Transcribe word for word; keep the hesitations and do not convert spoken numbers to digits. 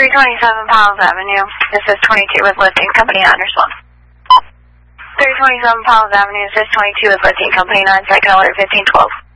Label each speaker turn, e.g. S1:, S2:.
S1: three twenty-seven Powell's Avenue. This is twenty-two with Lifting Company on Underswell. three twenty-seven Powell's Avenue. This is twenty-two with Lifting Company on second alert fifteen twelve.